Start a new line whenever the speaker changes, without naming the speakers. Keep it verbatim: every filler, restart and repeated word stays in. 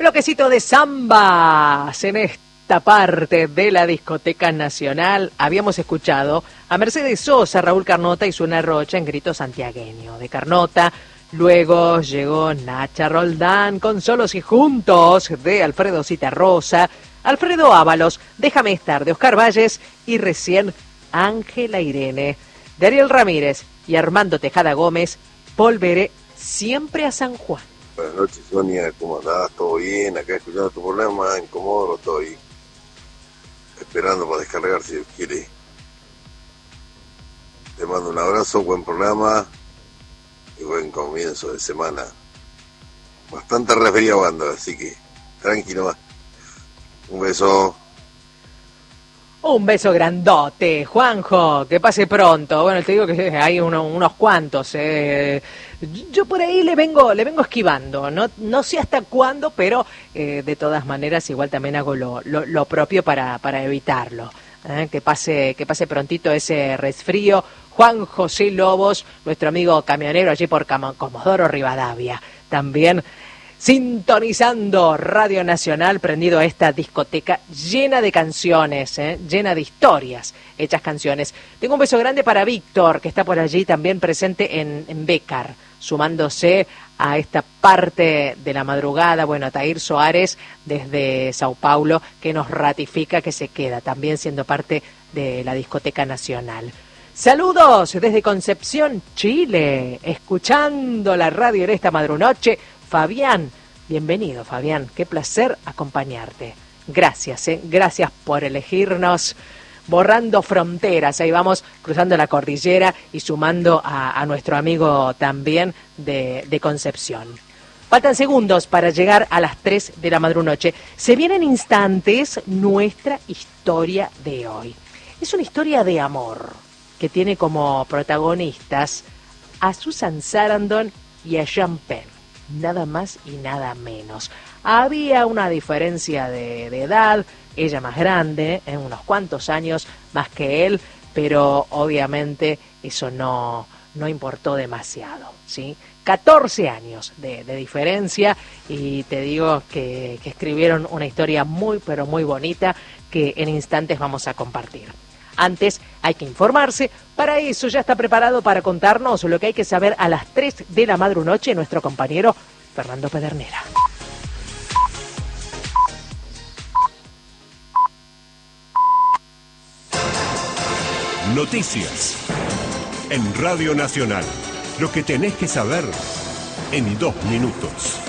Bloquecito de zambas en esta parte de la discoteca nacional. Habíamos escuchado a Mercedes Sosa, Raúl Carnota y Susana Rocha en Grito Santiagueño de Carnota. Luego llegó Nacha Roldán con Solos y Juntos de Alfredo Citarrosa, Alfredo Ábalos, Déjame Estar de Oscar Valles y recién Ángela Irene de Ariel Ramírez y Armando Tejada Gómez. Volveré siempre a San Juan.
Buenas noches, Sonia, ¿cómo andás? ¿Todo bien? Acá escuchando tu programa, en Comodoro estoy esperando para descargar si Dios quiere. Te mando un abrazo, buen programa y buen comienzo de semana. Bastante resfriado ando, así que tranquilo más. Un beso.
Un beso grandote, Juanjo, que pase pronto. Bueno, te digo que hay uno, unos cuantos. Eh. Yo por ahí le vengo le vengo esquivando, no no sé hasta cuándo, pero eh, de todas maneras igual también hago lo, lo, lo propio para, para evitarlo. Eh, que pase que pase prontito ese resfrío. Juan José Lobos, nuestro amigo camionero allí por Cam- Comodoro Rivadavia, también sintonizando Radio Nacional, prendido a esta discoteca llena de canciones, ¿eh? Llena de historias, hechas canciones. Tengo un beso grande para Víctor, que está por allí también presente en, en Bécar, sumándose a esta parte de la madrugada. Bueno, a Tair Soares desde Sao Paulo, que nos ratifica que se queda también siendo parte de la discoteca nacional. Saludos desde Concepción, Chile, escuchando la radio en esta madrunoche. Fabián, bienvenido Fabián, qué placer acompañarte. Gracias, eh, gracias por elegirnos, borrando fronteras, ahí vamos cruzando la cordillera y sumando a, a nuestro amigo también de, de Concepción. Faltan segundos para llegar a las tres de la madrunoche. Se viene en instantes nuestra historia de hoy. Es una historia de amor que tiene como protagonistas a Susan Sarandon y a Sean Penn. Nada más y nada menos. Había una diferencia de, de edad, ella más grande, en unos cuantos años más que él, pero obviamente eso no, no importó demasiado, ¿sí? catorce años de, de diferencia, y te digo que, que escribieron una historia muy, pero muy bonita que en instantes vamos a compartir. Antes hay que informarse, para eso ya está preparado para contarnos lo que hay que saber a las tres de la madrunoche nuestro compañero Fernando Pedernera.
Noticias en Radio Nacional. Lo que tenés que saber en dos minutos.